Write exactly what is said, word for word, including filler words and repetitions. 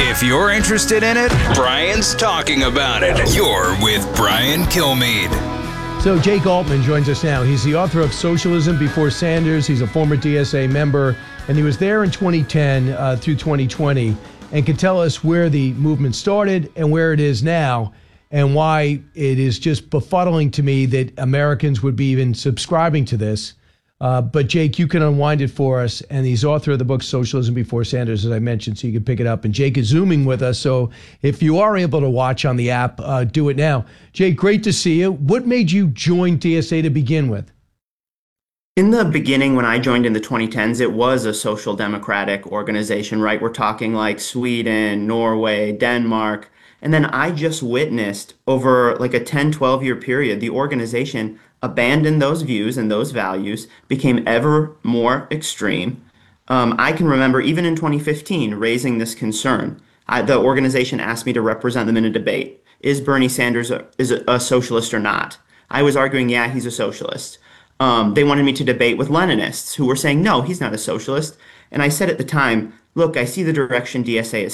If you're interested in it, Brian's talking about it. You're with Brian Kilmeade. So Jake Altman joins us now. He's the author of Socialism Before Sanders. He's a former D S A member, and he was there in twenty ten uh, through twenty twenty, and can tell us where the movement started and where it is now, and why it is just befuddling to me that Americans would be even subscribing to this. Uh, but Jake, you can unwind it for us. And he's author of the book Socialism Before Sanders, as I mentioned, so you can pick it up. And Jake is Zooming with us, so if you are able to watch on the app, uh, do it now. Jake, great to see you. What made you join D S A to begin with? In the beginning, when I joined in the twenty tens, it was a social democratic organization, right? We're talking like Sweden, Norway, Denmark. And then I just witnessed over like a ten, twelve year period, the organization abandoned those views and those values, became ever more extreme. Um, I can remember even in twenty fifteen raising this concern. I, the organization asked me to represent them in a debate. Is Bernie Sanders a, is a, a socialist or not? I was arguing, yeah, he's a socialist. Um, they wanted me to debate with Leninists who were saying, no, he's not a socialist. And I said at the time, look, I see the direction D S A is